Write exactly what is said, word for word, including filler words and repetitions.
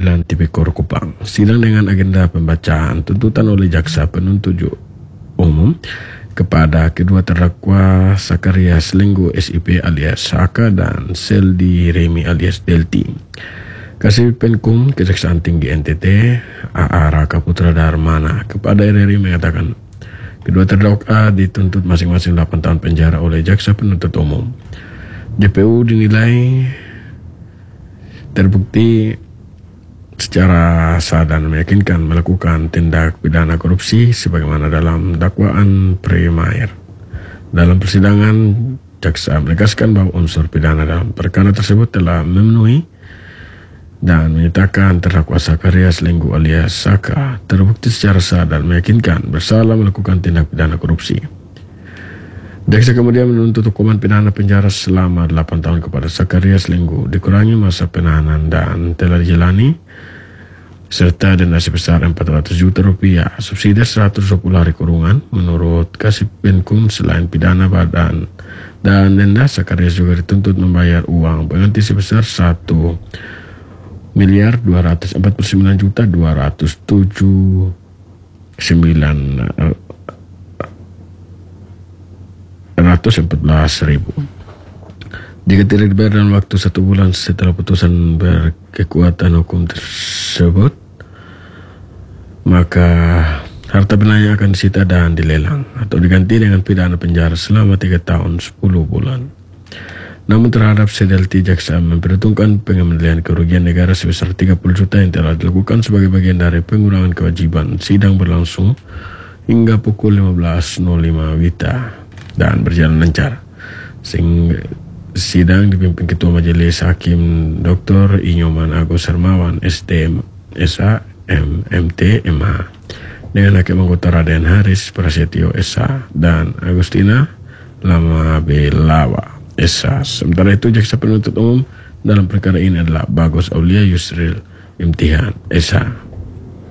Pengadilan Tipikor Kupang. Sidang dengan agenda pembacaan tuntutan oleh jaksa penuntut umum kepada kedua terdakwa Sakarias Lenggo S I P alias Saka dan Seldi Remi alias Delti. Kasih Penkum Kejaksaan Tinggi N T T A A Raka Putra Darmana kepada R R I mengatakan kedua terdakwa dituntut masing-masing delapan tahun penjara oleh jaksa penuntut umum. J P U dinilai terbukti secara sah dan meyakinkan melakukan tindak pidana korupsi sebagaimana dalam dakwaan primer. Dalam persidangan, jaksa menegaskan bahwa unsur pidana dalam perkara tersebut telah memenuhi dan menyatakan terdakwa Sakarias Lenggo alias Saka terbukti secara sah dan meyakinkan bersalah melakukan tindak pidana korupsi. Jaksa kemudian menuntut hukuman pidana penjara selama delapan tahun kepada Sakarias Lenggo, dikurangi masa penahanan dan telah dijalani, serta denda sebesar empat ratus juta rupiah, subsidi seratus dua puluh hari kurungan. Menurut Kasih Penkum, selain pidana badan dan denda, Sakarias juga dituntut membayar uang pengganti sebesar satu miliar dua ratus empat puluh sembilan juta dua ratus tujuh puluh sembilan ratus empat belas ribu. Jika tidak dibayar dalam waktu satu bulan setelah putusan berkekuatan hukum tersebut, maka harta bendanya akan disita dan dilelang atau diganti dengan pidana penjara selama tiga tahun sepuluh bulan. Namun terhadap Sedelti, jaksa memperhitungkan pengembangan kerugian negara sebesar tiga puluh juta yang telah dilakukan sebagai bagian dari pengurangan kewajiban. Sidang berlangsung hingga pukul lima belas nol lima Wita dan berjalan lancar. Sehingga sidang dipimpin Ketua Majelis Hakim Doktor Inyoman Agus Hermawan S D M S A M M T M H dengan Hakim Anggota Raden Haris Prasetyo S A dan Agustina Lama Belawa S A. Sementara itu jaksa penuntut umum dalam perkara ini adalah Bagus Aulia Yusril Imtihan S A.